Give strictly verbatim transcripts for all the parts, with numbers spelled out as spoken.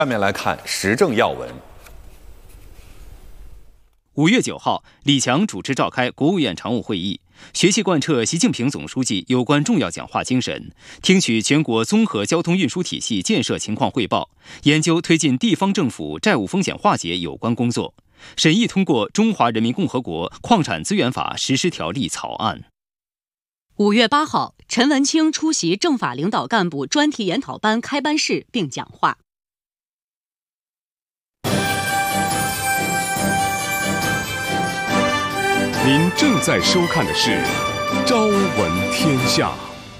下面来看时政要闻。 五月九号，李强主持召开国务院常务会议，学习贯彻习近平总书记有关重要讲话精神，听取全国综合交通运输体系建设情况汇报，研究推进地方政府债务风险化解有关工作，审议通过《中华人民共和国矿产资源法实施条例》草案。 五月八号，陈文清出席政法领导干部专题研讨班开班式并讲话。 您正在收看的是《朝闻天下》。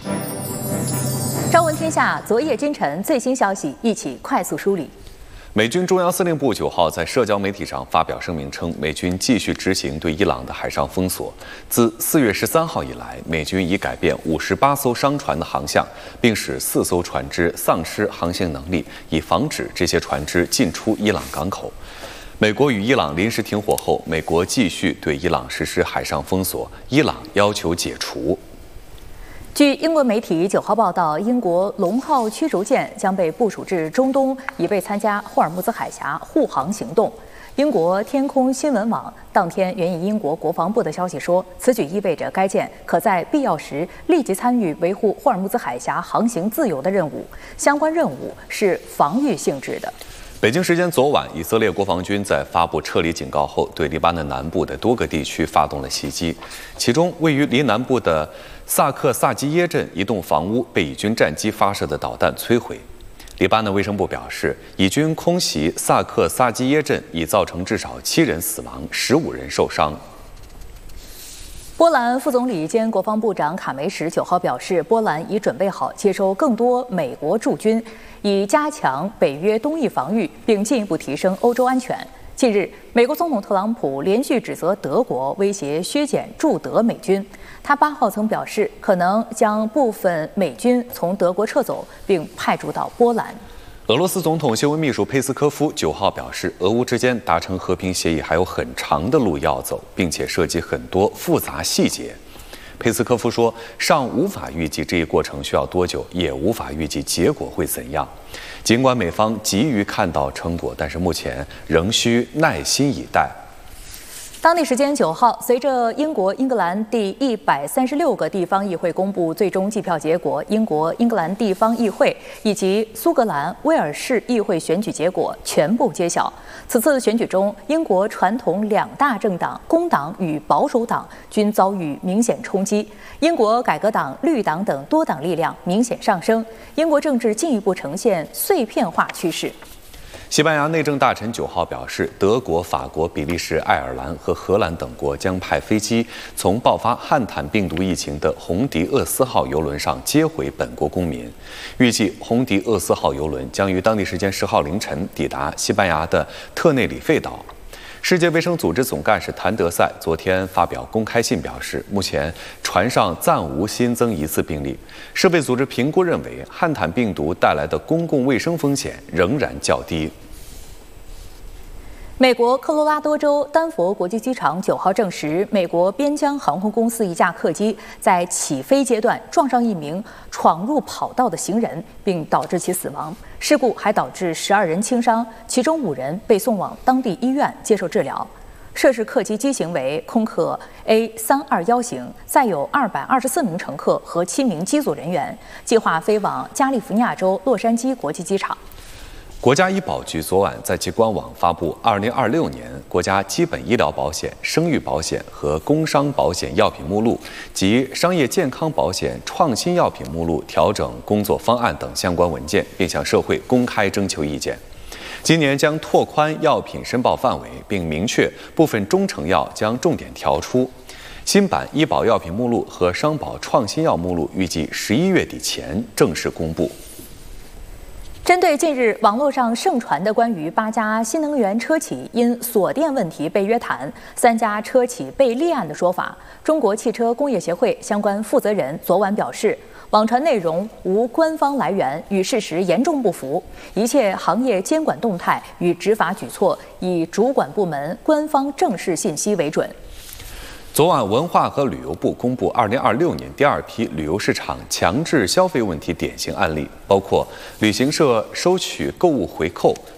朝闻天下，昨夜今晨最新消息，一起快速梳理。 美军中央司令部九号在社交媒体上发表声明称，美军继续执行对伊朗的海上封锁。自四月十三号以来，美军已改变五十八艘商船的航向，并使四艘船只丧失航行能力，以防止这些船只进出伊朗港口。美国与伊朗临时停火后，美国继续对伊朗实施海上封锁，伊朗要求解除。 据英国媒体九号报道，英国龙号驱逐舰将被部署至中东，以备参加霍尔木兹海峡护航行动。英国天空新闻网当天援引英国国防部的消息说，此举意味着该舰可在必要时立即参与维护霍尔木兹海峡航行自由的任务，相关任务是防御性质的。 北京时间昨晚，以色列国防军在发布撤离警告后，对黎巴嫩南部的多个地区发动了袭击，其中位于黎南部的萨克萨基耶镇一栋房屋被以军战机发射的导弹摧毁。黎巴嫩卫生部表示，以军空袭萨克萨基耶镇已造成至少七人死亡，十五人受伤。 波兰副总理兼国防部长卡梅什九号表示，波兰已准备好接收更多美国驻军，以加强北约东翼防御，并进一步提升欧洲安全。近日，美国总统特朗普连续指责德国威胁削减驻德美军。他八号曾表示，可能将部分美军从德国撤走，并派驻到波兰。 俄罗斯总统新闻秘书佩斯科夫九号表示，俄乌之间达成和平协议还有很长的路要走，并且涉及很多复杂细节。佩斯科夫说，尚无法预计这一过程需要多久，也无法预计结果会怎样。尽管美方急于看到成果，但是目前仍需耐心以待。 当地时间九号，随着英国英格兰第一百三十六个地方议会公布最终计票结果，英国英格兰地方议会以及苏格兰、威尔士议会选举结果全部揭晓。此次选举中，英国传统两大政党工党与保守党均遭遇明显冲击，英国改革党、绿党等多党力量明显上升，英国政治进一步呈现碎片化趋势。 西班牙内政大臣九号表示，德国、法国、比利时、爱尔兰和荷兰等国将派飞机从爆发汉坦病毒疫情的红迪厄斯号邮轮上接回本国公民。预计红迪厄斯号邮轮将于当地时间十号凌晨抵达西班牙的特内里费岛。世界卫生组织总干事谭德赛昨天发表公开信表示，目前船上暂无新增疑似病例。世卫组织评估认为，汉坦病毒带来的公共卫生风险仍然较低。 美国科罗拉多州丹佛国际机场九号证实，美国边疆航空公司一架客机在起飞阶段撞上一名闯入跑道的行人，并导致其死亡。事故还导致十二人轻伤，其中五人被送往当地医院接受治疗。涉事客机机型为空客 A 三二一型，载有二百二十四名乘客和七名机组人员，计划飞往加利福尼亚州洛杉矶国际机场。 国家医保局昨晚在其官网发布二零二六年国家基本医疗保险、生育保险和工伤保险药品目录及商业健康保险创新药品目录调整工作方案等相关文件，并向社会公开征求意见。今年将拓宽药品申报范围，并明确部分中成药将重点调出。新版医保药品目录和商保创新药目录预计十一月底前正式公布。 针对近日网络上盛传的关于八家新能源车企因锁电问题被约谈、三家车企被立案的说法，中国汽车工业协会相关负责人昨晚表示，网传内容无官方来源，与事实严重不符，一切行业监管动态与执法举措以主管部门官方正式信息为准。 昨晚，文化和旅游部公布二零二六年第二批旅游市场强制消费问题典型案例，包括旅行社收取购物回扣、